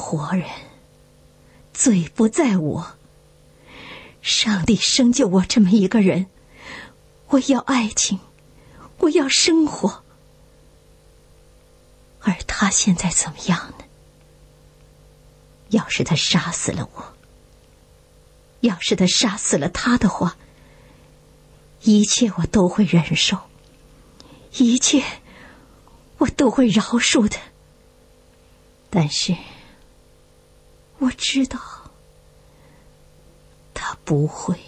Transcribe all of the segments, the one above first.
活人，罪不在我。上帝生就我这么一个人，我要爱情，我要生活。而他现在怎么样呢？要是他杀死了我，要是他杀死了他的话，一切我都会忍受，一切我都会饶恕的。但是我知道他不会。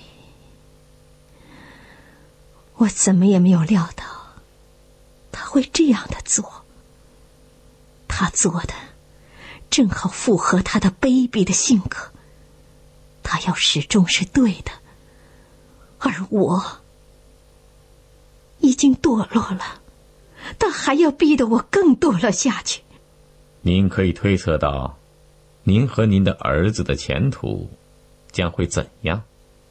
我怎么也没有料到他会这样的做。他做的正好符合他的卑鄙的性格，他要始终是对的，而我已经堕落了，他还要逼得我更堕落下去。 您可以推测到您和您的儿子的前途将会怎样？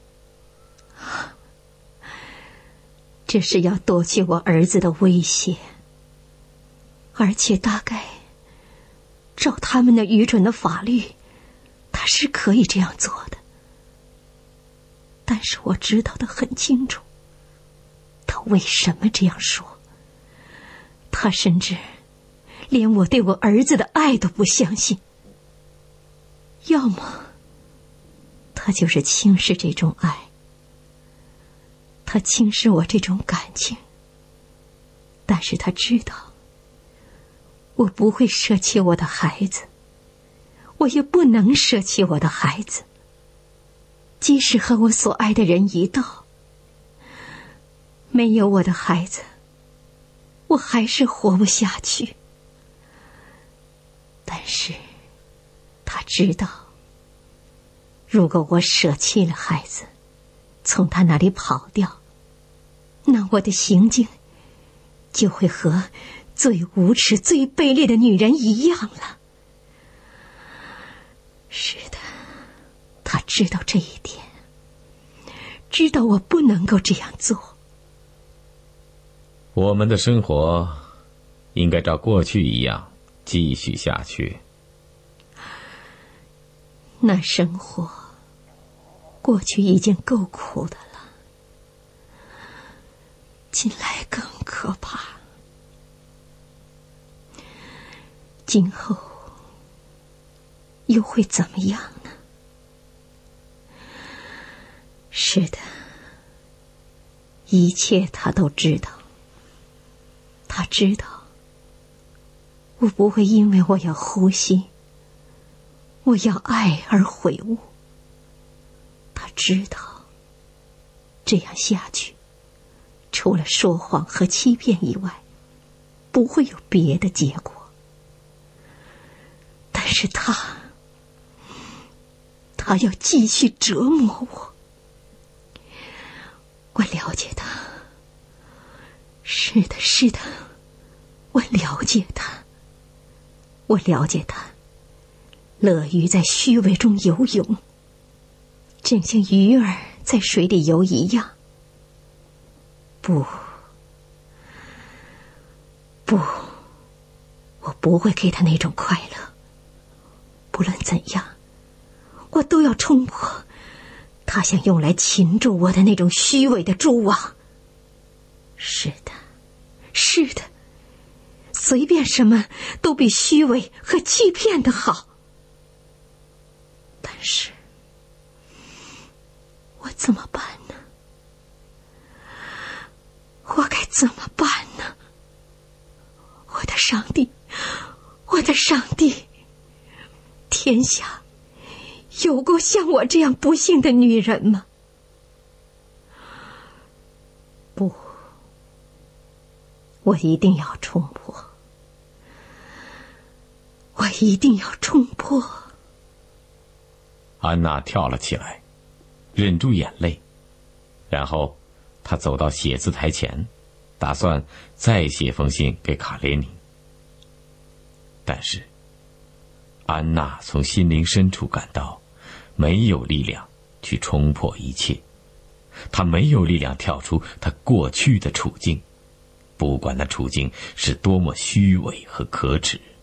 这是要夺去我儿子的威胁，而且大概照他们的愚蠢的法律，他是可以这样做的。但是我知道的很清楚，他为什么这样说。他甚至连我对我儿子的爱都不相信。要么他就是轻视这种爱，他轻视我这种感情，但是他知道我不会舍弃我的孩子，我也不能舍弃我的孩子。即使和我所爱的人一道，没有我的孩子，我还是活不下去。但是他知道，如果我舍弃了孩子，从他那里跑掉，那我的行径就会和最无耻最卑劣的女人一样了。是的，他知道这一点，知道我不能够这样做。 我们的生活应该照过去一样继续下去。 那生活过去已经够苦的了，近来更可怕。今后又会怎么样呢？是的，一切他都知道。他知道我不会因为我要呼吸，我要爱而悔悟。他知道这样下去，除了说谎和欺骗以外，不会有别的结果。但是他要继续折磨我。我了解他，是的，是的，我了解他，我了解他，乐于在虚伪中游泳，正像鱼儿在水里游一样。不，我不会给他那种快乐。不论怎样，我都要冲破他想用来擒住我的那种虚伪的蛛网。是的，是的，随便什么都比虚伪和欺骗的好。但是我怎么办呢？我该怎么办呢？我的上帝，我的上帝，天下有过像我这样不幸的女人吗？不，我一定要冲破，我一定要冲破。 安娜跳了起来，忍住眼泪，然后她走到写字台前，打算再写封信给卡列尼。但是安娜从心灵深处感到没有力量去冲破一切，她没有力量跳出她过去的处境，不管那处境是多么虚伪和可耻。